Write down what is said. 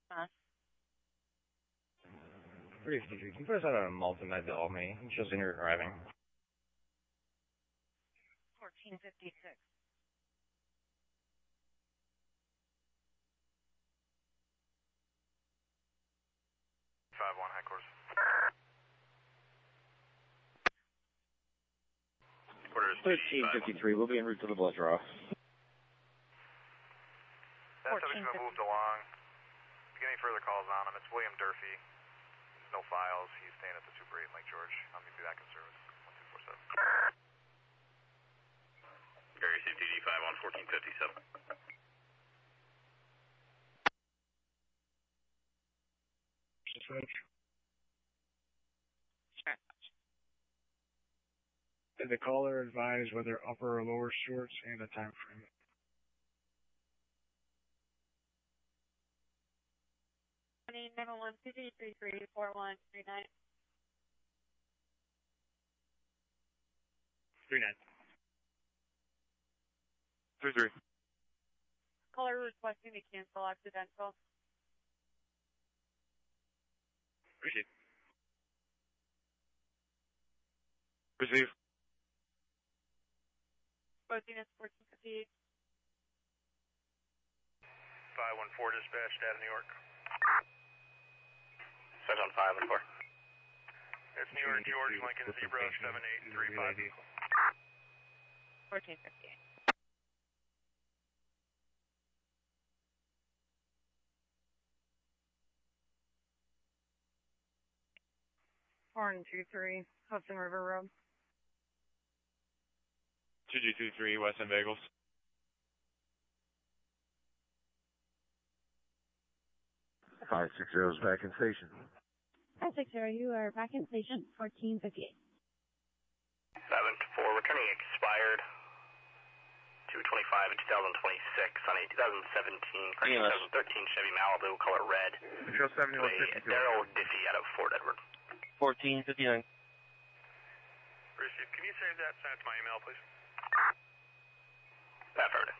353, can you put us on a multi-med to Albany? It shows in your arriving. 1456. 5-1, high course. Quarter is 1353, we'll be en route to the blood draw. That subject's been moved along. If you get any further calls on him, it's William Durfee. There's no files. He's staying at the Super 8 in Lake George. I'll be back in service. 1247. Gary CTD 5-1, 1457. Switch. Sure. Did the caller advise whether upper or lower shorts and a time frame? Number 1-2-3-3-4139. 39. 3-3. Caller requesting to cancel accidental. Appreciate it. Receive. Boating is 1458. 514 dispatched out of New York. Set on 5 and 4. It's New York, George, Lincoln, Zebra, 7835. 1458. Horn 23, Hudson River Road. 2G23, West End Bagels. 560 is back in station. 560, you are back in station, 1458. 7-4, returning expired. 225 in 2026 on a 2017, 2013 Chevy Malibu, color red. Control 7152. Daryl Diffie out of Fort Edward. 1459. Receive. Can you save that? Send it to my email, please. Affirmative.